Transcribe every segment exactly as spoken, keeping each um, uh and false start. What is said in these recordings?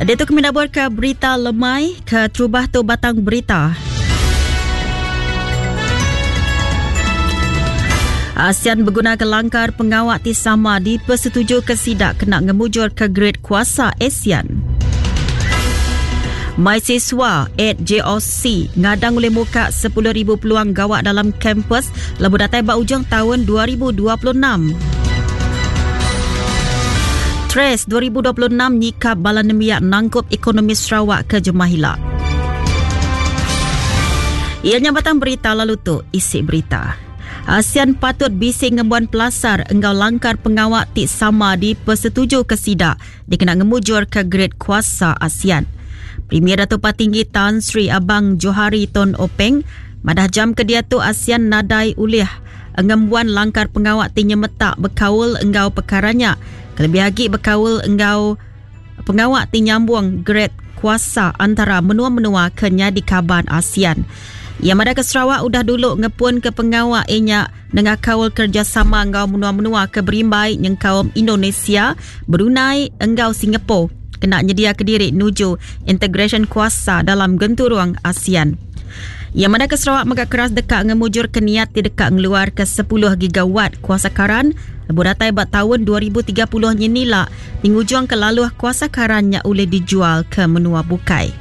Dia tu kami nak buat ke berita lemai, ke terubah tu batang berita. ASEAN berguna ke langkar pengawak ti sama dipersetuju ke sidak kena ngemujur ke grade kuasa ASEAN. Mahasiswa at J O C ngadang oleh muka sepuluh ribu peluang gawak dalam kampus lebu datai ba ujung tahun dua ribu dua puluh enam. Tres dua ribu dua puluh enam nyikap Balan Nemiak nangkup ekonomi Sarawak ke Jemahila. Ianya batang berita lalu tu isi berita. ASEAN patut bising ngembuan pelasar engkau langkar pengawak ti sama dipersetuju ke sidak dikena ngemujur ke grade kuasa ASEAN. Premier Datuk Patinggi Tan Sri Abang Johari Ton Openg madah jam ke dia tu ASEAN nadai ulih ngembuan langkar pengawak ti nyemetak berkawul engkau perkaranya. Kelebih lagi berkawul engkau pengawak ti nyambung grade kuasa antara menua-menua ke nyadi kaban ASEAN. Yang mana ke Sarawak udah dulu ngepun ke pengawak inya dengan kawal kerjasama engkau menua-menua ke Berimbai yang kaum Indonesia, Brunei, engkau Singapura kena nyedia ke diri nuju integration kuasa dalam genturuang ASEAN. Yang mana ke Sarawak megak keras dekat ngemujur ke niat ti dekat ngeluar ke sepuluh gigawatt kuasa karan lebu datai bat tahun dua ribu tiga puluh nyenila tingujung ke laluh kuasa karannya boleh dijual ke menua bukai.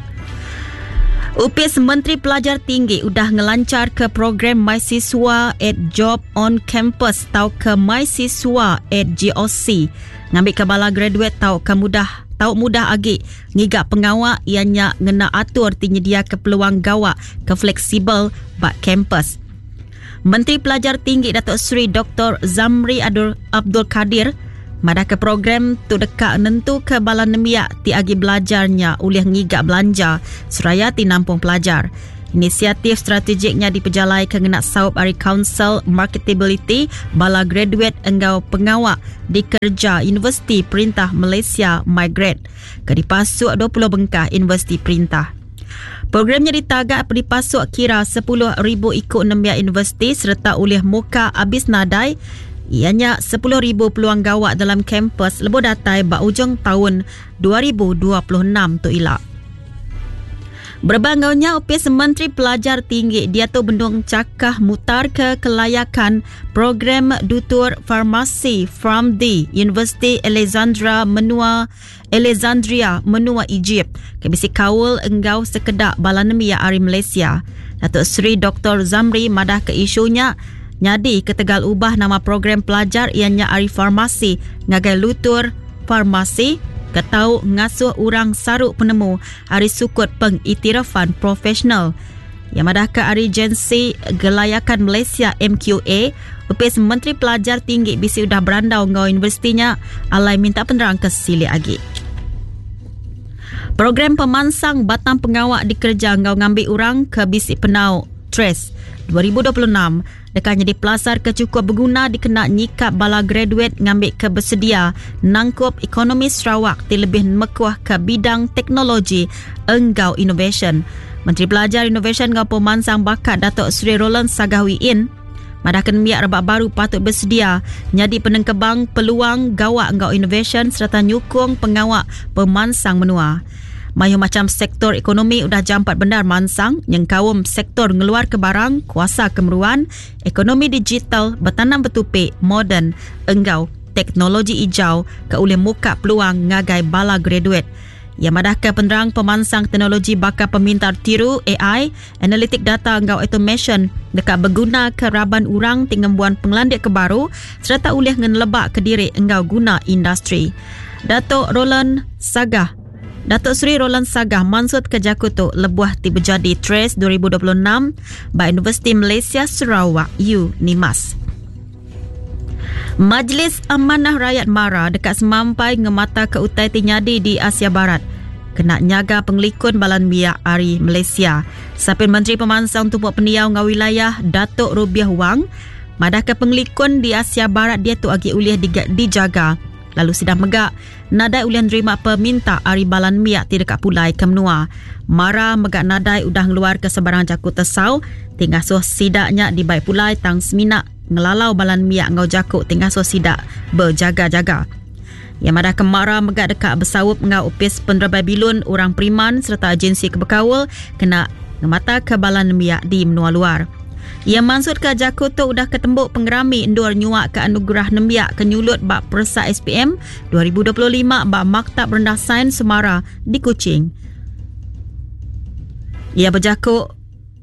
U P S Menteri Pelajar Tinggi udah ngelancar ke program mahasiswa at Job on Campus tau ke mahasiswa at J O C. Ngambil ke bala graduate tau ke mudah tau mudah agi ngigak pengawak ianya ngena atur ti nyedia ke peluang gawak ke fleksibel bak kampus. Menteri Pelajar Tinggi Datuk Seri Doktor Zamri Abdul, Abdul Kadir madah ke program tu dekat nentu ke Balan Nemiak ti agi belajarnya ulih ngigak belanja seraya ti nampung pelajar. Inisiatif strategiknya dipejalai ke ngenak saup Ari Council Marketability bala graduate engkau pengawak di kerja Universiti Perintah Malaysia Migrate ke dipasuk dua puluh bengkah Universiti Perintah. Programnya ditagak dipasuk kira sepuluh ribu ikut Nemiak Universiti serta ulih muka abis nadai ianya sepuluh ribu peluang gawak dalam kampus lebu datai ba ujung tahun dua ribu dua puluh enam tu ilak. Berbanggaunya U P S Menteri Pelajar Tinggi dia tu bendung cakah mutar ke kelayakan program Dutur Farmasi from the University Alexandria Menua Alexandria Menua Egypt ke bisi kawul enggau sekedak Balan Nemiak Ari Malaysia. Datuk Seri Doktor Zamri madah ke isunya nyadi ketegal ubah nama program pelajar ianya Ari Farmasi ngagai Lutur Farmasi ketau ngasuh urang saruk penemu Ari Sukut Pengiktirafan Profesional. Yang madah ke Ari Agensi Gelayakan Malaysia M Q A, U P S Menteri Pelajar Tinggi bisi udah berandau ngau universitinya alai minta penerang ke sili agi. Program pemansang batang pengawak dikerja ngau ngambil urang ke bisi penau Tres dua ribu dua puluh enam dekatnya di pelasar ke cukup berguna dikena nyikap bala graduate ngambil ke bersedia nangkup ekonomi Sarawak ti lebih mekuah ke bidang teknologi enggau innovation. Menteri Pelajar Innovation ngau pemansang bakat Datuk Seri Roland Sagahwiin madah kenemiak rebak baru patut bersedia nyadi penengkebang peluang gawak enggau innovation serta nyukung pengawak pemansang menua. Mayu macam sektor ekonomi udah jampat benar mansang yang kaum sektor ngeluar ke barang, kuasa kemeruan, ekonomi digital, bertanam bertupik, moden, enggau, teknologi hijau ke oleh muka peluang ngagai bala graduate. Yang madah ke penerang pemansang teknologi bakal pemintar tiru A I, analitik data enggau automation dekat berguna ke raban urang tingembuan penglandik ke baru serta oleh ngenlebak ke diri enggau guna industri. Datuk Roland Sagah Datuk Seri Roland Sagah mansut ke Jakutu lebuah ti berjadi Tres dua ribu dua puluh enam by Universiti Malaysia Sarawak U NIMAS. Majlis Amanah Rakyat Mara dekat semampai ngemata ke utai tinyadi di Asia Barat kena nyaga penglikun Balan Nemiak Ari Malaysia. Sapin Menteri Pemansang Tumpuk Peniau ngau wilayah Datuk Rubiah Wang madah ke penglikun di Asia Barat dia tu agi uliah dijaga. Lalu sidang megak nadai ulian nerima peminta Ari Balan Nemiak ti dekat pulai ke menua. Mara megak nadai udah ngeluar ke sebarang Jakut Tesau tinggal so sidaknya di baik pulai tang seminak ngelalau Balan Nemiak ngau Jakut tinggal so sidak berjaga-jaga. Yang madah kemara megak dekat bersawup ngau upis penerabai bilun orang Periman serta agensi kebekawal kena ngemata kebalan miak di menua luar. Ia maksud ke Jakarta udah ketembuk pengerami endur nyuak ke anugerah nembiak kenyulut bak Persa S P M dua ribu dua puluh lima bak Maktab Rendah Sains Semara di Kuching. Ia berjakut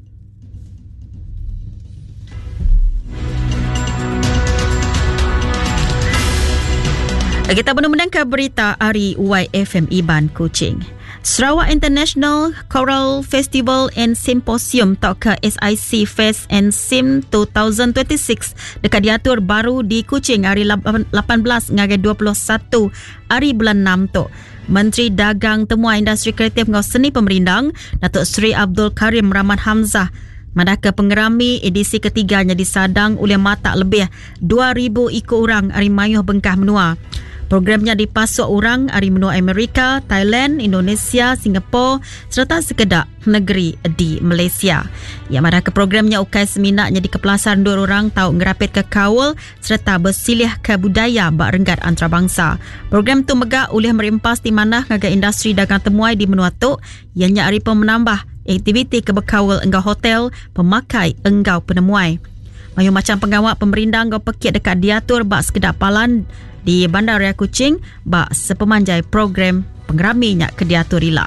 kita benar-benar ke berita hari Y F M Iban Kuching. Sarawak International Choral Festival and Symposium atau ke S I C Fest and Sim dua ribu dua puluh enam dekat diatur baru di Kuching hari lapan belas hingga dua puluh satu hari bulan enam tu. Menteri Dagang Temua Industri Kreatif dan Seni Pemerindang Datuk Seri Abdul Karim Rahman Hamzah madah ke pengerami edisi ketiganya disadang oleh mata lebih dua ribu ikut orang hari mayuh bengkah menua. Programnya dipasuk orang dari menua Amerika, Thailand, Indonesia, Singapura serta sekedak negeri di Malaysia. Yang mana ke programnya ukai seminaknya di kepelasan dua orang tahu ngerapit ke kawal serta bersilih ke budaya bak renggat antarabangsa. Program tu megak oleh merimpas di mana ngaga industri dagang temuai di menua tu yang nyari pun menambah aktiviti kebekawal enggau hotel, pemakai enggau penemuai. Mayu macam pengawal pemerintah enggau pekit dekat diatur bak sekedak palan di Bandaraya Kuching bak sepemanjai program pengeraminya ke diatur ila.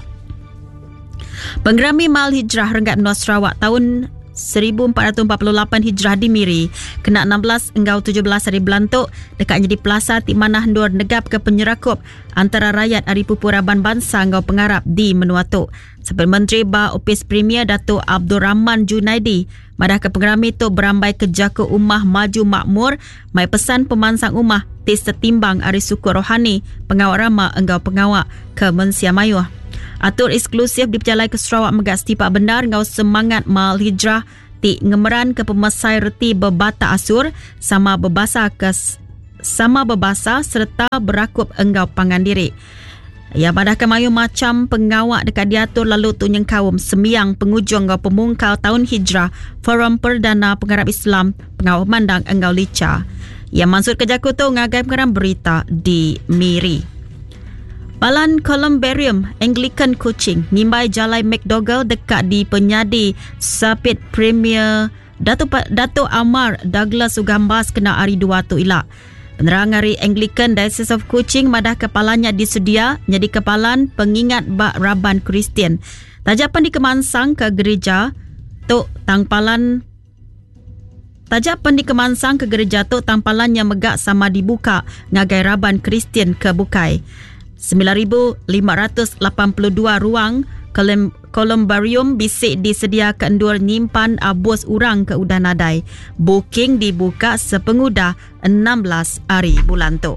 Pengerami Mal Hijrah Renggat Menua Sarawak tahun seribu empat ratus empat puluh lapan Hijrah di Miri kena enam belas hingga tujuh belas hari belantuk dekatnya di Plaza Tik Manah Ndur negap ke penyerakup antara rakyat Ari Pupuraban Bangsa ngau pengarap di menua tu. Seperti Menteri Ba Opis Premier Datuk Abdul Rahman Junaidi madah ke pengerami tu berambai ke Jaku Umah Maju Makmur mai pesan pemansang umah tis setimbang Ari Suku Rohani pengawak rama enggau pengawak ke Mensia Mayuh. Atur eksklusif diperjalai ke Sarawak megak setipak benar ngau semangat Mal Hijrah ti ngemeran ke pemesai reti berbata asur sama berbasa ke sama berbasa serta berakup enggau pangan diri. Ya pada kemayu macam pengawak dekat diatur lalu tu nyengkawum semiang pengujung ngau pemungkal tahun Hijrah Forum Perdana Pengarap Islam pengawak mandang enggau lica. Yang maksud ke Jakarta ngagai pengarang berita di Miri. Balan Columbarium Anglican Kuching nimbai jalai McDougall dekat di penyadi Sapit Premier Datuk Datuk Amar Douglas Ugambas kena hari dua tu ilak. Penerang hari Anglican Diocese of Kuching madah kepalanya disedia jadi kepalan pengingat bak Raban Kristian. Tajapan dikemansang ke gereja Tok Tangpalan Tajapan dikemansang ke gereja Tok Tangpalan yang megak sama dibuka ngagai Raban Kristian ke Bukai. sembilan ribu lima ratus lapan puluh dua ruang Columbarium bisik disedia ke endur nyimpan abus urang ke udah nadai. Booking dibuka sepengudah enam belas hari bulan tu.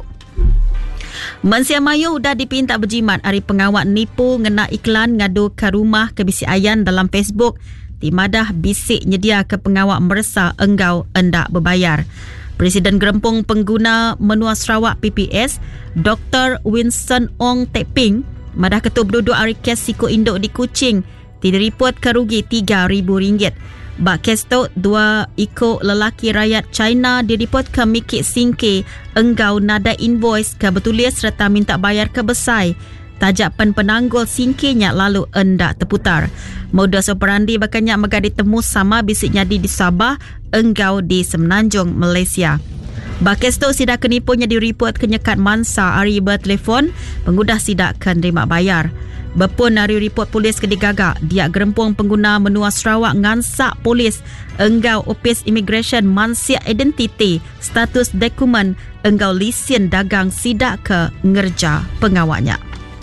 Mensia Mayu udah dipinta berjimat hari pengawak nipu ngena iklan ngadu ke rumah ke bisi ayan dalam Facebook. Timadah bisik nyedia ke pengawak meresa enggau endak berbayar. Presiden Gerempung Pengguna Menua Sarawak P P S, Doktor Winston Ong Tek Ping, madah ketua berduduk hari kes Siko Induk di Kuching, tidak report kerugi tiga ribu ringgit. Bak kes tu, dua ikut lelaki rakyat China direport ke Mikit Singke, enggau nada invoice ke betulis serta minta bayar ke besai. Tajapan penanggul singkirnya lalu endak terputar. Modus operandi bakanya megah ditemu sama bisiknya di Sabah, enggau di Semenanjung, Malaysia. Bakes tu sidak kenipunya direport kenyekat mansa hari bertelefon, pengudah sidak kan terima bayar. Berpun hari report polis ke digagak, dia gerempung pengguna Menua Sarawak ngansak polis, enggau opis imigresen mansia identiti, status dokumen, enggau lisen dagang sidak ke ngerja pengawaknya.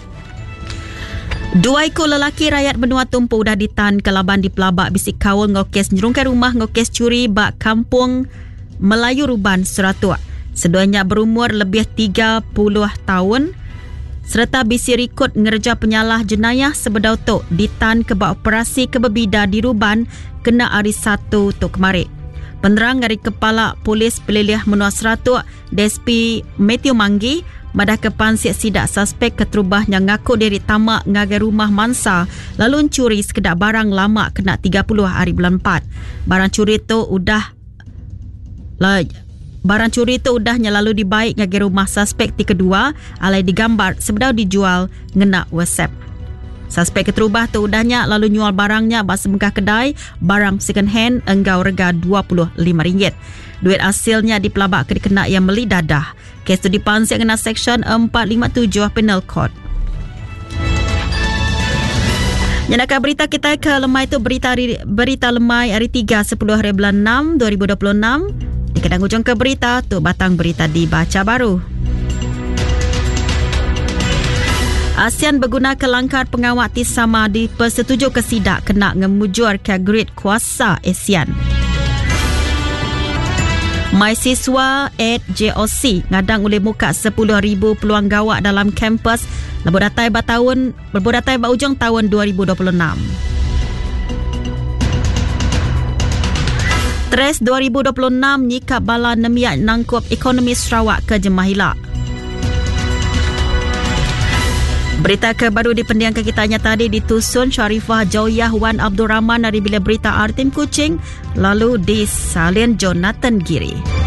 Dua ekor lelaki rakyat Benua Tumpu dah ditahan ke laban di Pelabak bisik kawal ngokes nyerungkai rumah ngokes curi bak kampung Melayu Ruban Seratua. Seduanya berumur lebih tiga puluh tahun serta bisi rikut ngerja penyalah jenayah sebedau tok ditahan ke bak operasi kebebida di Ruban kena hari satu tok kemarin. Penerang dari Kepala Polis Pelilih Menua Seratua D S P Matthew Manggi madah ke pansik sidak suspek keterubahnya ngaku diri tamak ngagai rumah mansa lalu curi sekedar barang lama kena tiga puluh hari bulan empat. Barang curi tu udah lah, barang curi tu udahnya lalu dibaik ngagi rumah suspek ti kedua, alai digambar sebedau dijual ngena WhatsApp. Suspek keterubah tu udahnya lalu nyual barangnya bak semengkah kedai, barang second hand enggau rega dua puluh lima ringgit. Duit hasilnya dipelabak ke dikena yang meli dadah. Kes tu dipansik kena Seksyen empat lima tujuh Penal Code. Yang berita kita ke lemai itu berita berita lemai hari tiga sepuluh hari bulan enam dua ribu dua puluh enam. Di kedang hujung ke berita tu batang berita dibaca baru. ASEAN berguna kelangkar pengawat ti sama di persetuju kesidak kena ngemujur ke grid kuasa ASEAN. Mahasiswa at J O C ngadang oleh muka sepuluh ribu peluang gawak dalam kampus berbudatai ba tahun berbudatai ba ujung tahun dua ribu dua puluh enam. Tres dua ribu dua puluh enam nyikap bala nemiat nangkup ekonomi Sarawak ke Jemahila. Berita kebaru di pendiang ke kitanya tadi ditusun Sharifah Jawiyah Wan Abdul Rahman dari Bilik Berita Artim Kuching, lalu di salin Jonathan Giri.